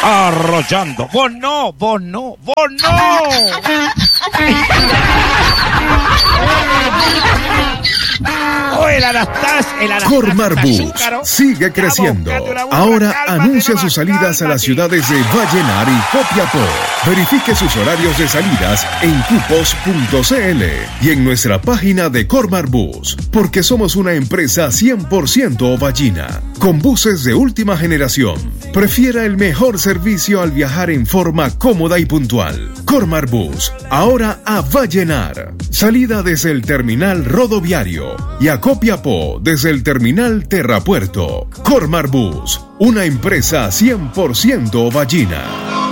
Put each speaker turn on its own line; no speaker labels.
Arrollando. Vos no. Oh, el Anastasio.
Cormar Bus sigue creciendo. Ahora anuncia sus salidas a las ciudades de Vallenar y Copiapó. Verifique sus horarios de salidas en cupos.cl y en nuestra página de Cormar Bus, porque somos una empresa 100% ovallina, con buses de última generación. Prefiera el mejor servicio al viajar en forma cómoda y puntual. Cormar Bus, ahora a Vallenar. Salida desde el terminal rodoviario y a Copiapó desde el terminal Terrapuerto. Cormar Bus, una empresa 100% ovallina.